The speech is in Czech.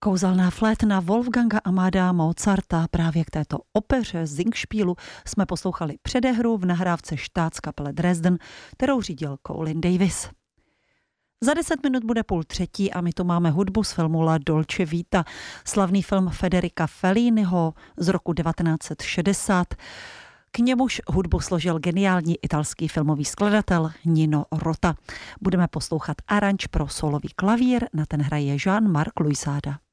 Kouzelná flétna Wolfganga Amadea Mozarta. Právě k této opeře Singspielu jsme poslouchali předehru v nahrávce Staatskapelle Dresden, kterou řídil Colin Davis. Za 10 minut bude 2:30 a my tu máme hudbu z filmu La Dolce Vita, slavný film Federica Felliniho z roku 1960. K němuž hudbu složil geniální italský filmový skladatel Nino Rota. Budeme poslouchat aranž pro solový klavír, na ten hraje Jean-Marc Lousada.